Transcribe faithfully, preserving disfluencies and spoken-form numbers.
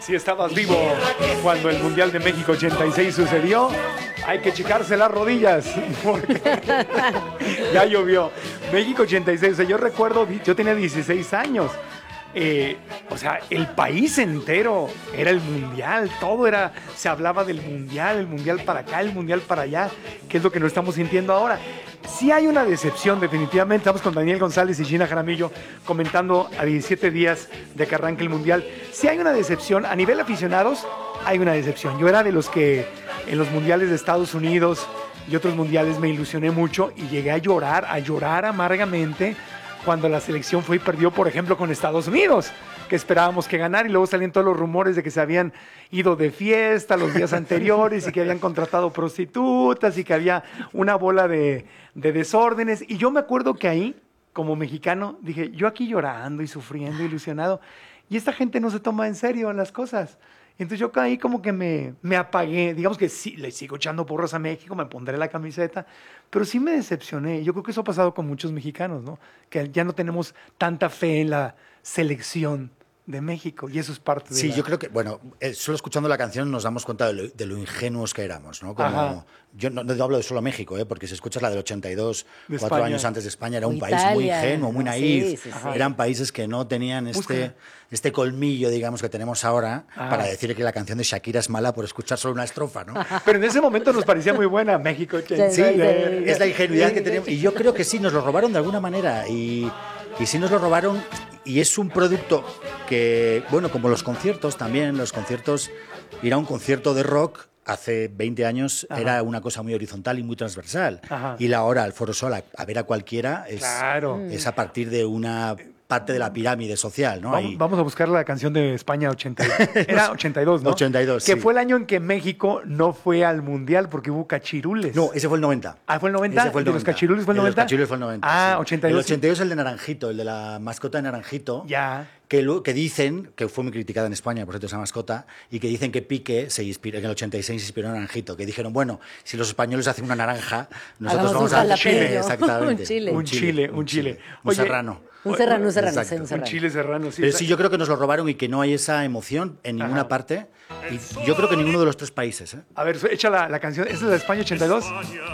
Si estabas vivo cuando el Mundial de México ochenta y seis sucedió, hay que checarse las rodillas, porque ya llovió. México ochenta y seis, o sea, yo recuerdo, yo tenía dieciséis años. Eh, o sea, el país entero era el mundial, todo era, se hablaba del mundial, el mundial para acá, el mundial para allá, que es lo que nos estamos sintiendo ahora. Sí hay una decepción, definitivamente. Estamos con Daniel González y Gina Jaramillo comentando a diecisiete días de que arranque el mundial. Sí hay una decepción, a nivel aficionados hay una decepción. Yo era de los que en los mundiales de Estados Unidos y otros mundiales me ilusioné mucho y llegué a llorar, a llorar amargamente cuando la selección fue y perdió, por ejemplo, con Estados Unidos, que esperábamos que ganara, y luego salían todos los rumores de que se habían ido de fiesta los días anteriores y que habían contratado prostitutas y que había una bola de, de desórdenes. Y yo me acuerdo que ahí, como mexicano, dije, yo aquí llorando y sufriendo, ilusionado, y esta gente no se toma en serio las cosas. Entonces yo ahí como que me, me apagué. Digamos que sí, le sigo echando porras a México, me pondré la camiseta, pero sí me decepcioné. Yo creo que eso ha pasado con muchos mexicanos, ¿no? Que ya no tenemos tanta fe en la selección de México, y eso es parte de Sí, la... yo creo que, bueno, eh, solo escuchando la canción nos damos cuenta de lo, de lo ingenuos que éramos, ¿no? Como, yo no, no hablo de solo México, ¿eh? Porque si escuchas la del ochenta y dos, de cuatro España. años antes de España, era un Italia, país muy ingenuo, muy ¿no? naif. Sí, sí, sí. Eran países que no tenían este, Búscala. este colmillo, digamos, que tenemos ahora Ajá. para decir que la canción de Shakira es mala por escuchar solo una estrofa, ¿no? Pero en ese momento nos parecía muy buena México. Sí, Sí, sí, sí. es la ingenuidad que tenemos. Y yo creo que sí, nos lo robaron de alguna manera. Y, y sí nos lo robaron. Y es un producto que, bueno, como los conciertos también, los conciertos, ir a un concierto de rock hace veinte años Ajá. era una cosa muy horizontal y muy transversal. Ajá. Y la hora al Foro Sol a, a ver a cualquiera es, Claro. es a partir de una parte de la pirámide social, ¿no? Vamos, Ahí- vamos a buscar la canción de España ochenta. Era ochenta y dos, ¿no? ochenta y dos, Que sí. fue el año en que México no fue al Mundial porque hubo cachirules. No, ese fue el noventa. Ah, ¿fue el noventa? Ese fue el ¿De los noventa. cachirules fue el de noventa? los cachirules fue el noventa. Ah, sí. ochenta y dos. El ochenta y dos es el de Naranjito, el de la mascota de Naranjito. Ya. Que, lo- que dicen, que fue muy criticada en España, por cierto, esa mascota, y que dicen que Piqué se inspiró, en el ochenta y seis se inspiró en Naranjito, que dijeron, bueno, si los españoles hacen una naranja, nosotros Hagamos vamos un a hacer jalapeño. Chile, exactamente. Un chile. Un chile, un chile. Un Oye, serrano. Un serrano, un serrano, Exacto. sí, un Un serrano. chile serrano, sí. Pero sí, yo creo que nos lo robaron y que no hay esa emoción en ninguna Ajá. parte, y yo creo que en ninguno de los tres países, ¿eh? A ver, echa la, la canción. ¿Esa es la de España ochenta y dos?